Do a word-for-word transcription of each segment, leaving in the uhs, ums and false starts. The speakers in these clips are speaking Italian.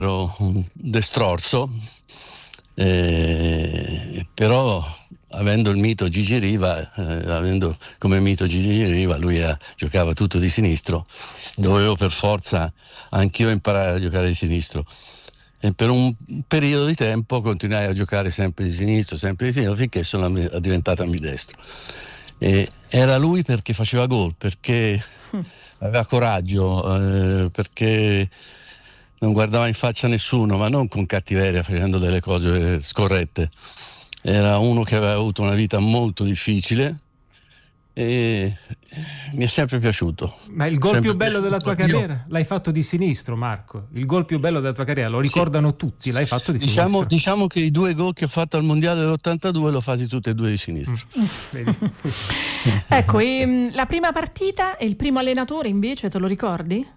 ero un destrorso, eh, però avendo il mito Gigi Riva, eh, avendo come mito Gigi Riva, lui eh, giocava tutto di sinistro, dovevo per forza anch'io imparare a giocare di sinistro. E per un periodo di tempo continuai a giocare sempre di sinistro, sempre di sinistro, finché sono diventato ambidestro. E era lui perché faceva gol, perché aveva coraggio, eh, perché non guardava in faccia nessuno, ma non con cattiveria, facendo delle cose scorrette. Era uno che aveva avuto una vita molto difficile e mi è sempre piaciuto. Ma il gol sempre più bello della tua piaciuto. carriera l'hai fatto di sinistro, Marco. Il gol più bello della tua carriera, lo ricordano sì. tutti, l'hai fatto di diciamo, sinistro. Diciamo che i due gol che ho fatto al mondiale dell'ottantadue l'ho fatti tutti e due di sinistro. Mm. Ecco, e, la prima partita e il primo allenatore invece te lo ricordi?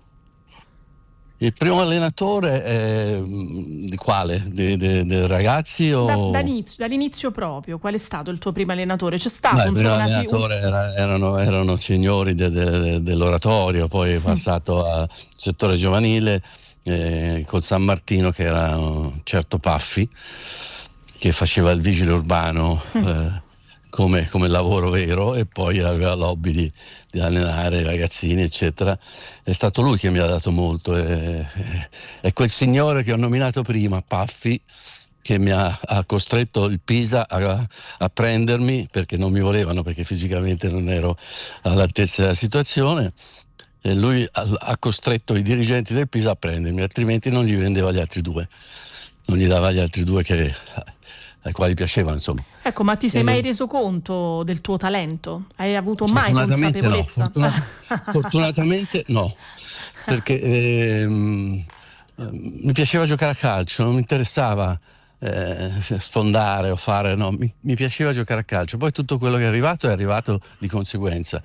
Il primo allenatore è, di quale? Dei de, de ragazzi o... Da, da inizio, dall'inizio proprio, qual è stato il tuo primo allenatore? C'è stato Beh, un il primo solo allenatore fi- era, erano, erano signori de, de, de, dell'oratorio, poi è passato al settore giovanile eh, col San Martino, che era un certo Paffi, che faceva il vigile urbano eh, come, come lavoro vero, e poi aveva l'hobby di, di allenare i ragazzini eccetera. È stato lui che mi ha dato molto, e, e quel signore che ho nominato prima, Paffi, che mi ha, ha costretto il Pisa a, a prendermi, perché non mi volevano, perché fisicamente non ero all'altezza della situazione, e lui ha, ha costretto i dirigenti del Pisa a prendermi, altrimenti non gli vendeva gli altri due, non gli dava gli altri due che ai quali piaceva, insomma. Ecco, ma ti sei e mai lui... reso conto del tuo talento? Hai avuto mai fortunatamente consapevolezza? No, fortuna... fortunatamente no, perché ehm, mi piaceva giocare a calcio, non mi interessava eh, sfondare o fare, no, mi, mi piaceva giocare a calcio. Poi tutto quello che è arrivato è arrivato di conseguenza.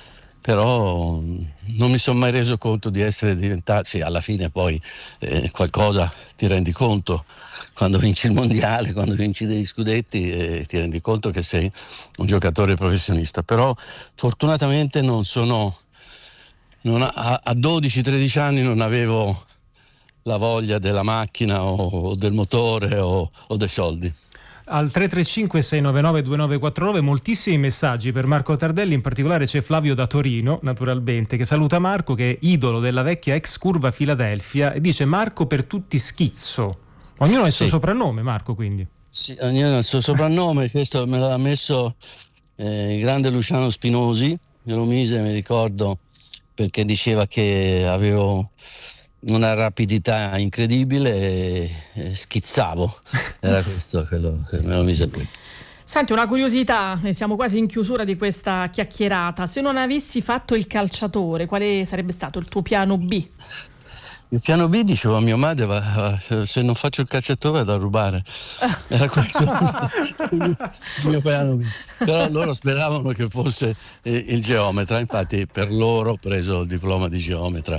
Però non mi sono mai reso conto di essere diventato, sì, alla fine poi eh, qualcosa ti rendi conto quando vinci il mondiale, quando vinci degli scudetti, eh, ti rendi conto che sei un giocatore professionista. Però fortunatamente non sono, non a, a dodici tredici anni non avevo la voglia della macchina o, o del motore o, o dei soldi. Al tre tre cinque sei nove nove due nove quattro nove moltissimi messaggi per Marco Tardelli, in particolare c'è Flavio da Torino, naturalmente, che saluta Marco, che è idolo della vecchia ex Curva Filadelfia, e dice: Marco per tutti schizzo. Ognuno ha il suo sì. soprannome, Marco, quindi. Sì, ognuno ha il suo soprannome. Questo me l'ha messo eh, il grande Luciano Spinosi, me lo mise, mi ricordo, perché diceva che avevo una rapidità incredibile e, e schizzavo. Era questo quello che me lo mise qui. Senti, una curiosità, siamo quasi in chiusura di questa chiacchierata. Se non avessi fatto il calciatore, quale sarebbe stato il tuo piano B? Il piano B, dicevo a mia madre, va, se non faccio il calciatore vado a rubare. Era questo il mio piano B. Però loro speravano che fosse eh, il geometra, infatti per loro ho preso il diploma di geometra.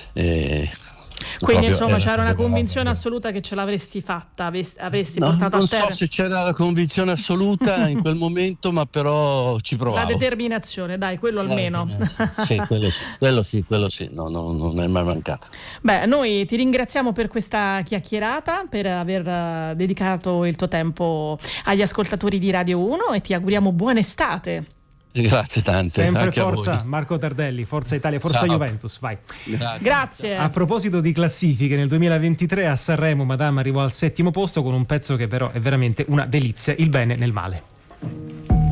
E quindi insomma era, c'era una era, convinzione era, assoluta che ce l'avresti fatta, avresti, avresti no, portato non a terra. so se c'era la convinzione assoluta in quel momento, ma però ci provavo. La determinazione, dai, quello sì, almeno. Sì, sì, quello sì, quello sì, quello sì, no, no, non è mai mancato. Beh, noi ti ringraziamo per questa chiacchierata, per aver dedicato il tuo tempo agli ascoltatori di Radio uno, e ti auguriamo buona estate. Grazie tante. Sempre anche forza, a voi. Marco Tardelli, Forza Italia, Forza Ciao. Juventus, vai. Grazie. Grazie. A proposito di classifiche, nel duemilaventitré a Sanremo Madame arrivò al settimo posto con un pezzo che però è veramente una delizia, Il bene nel male.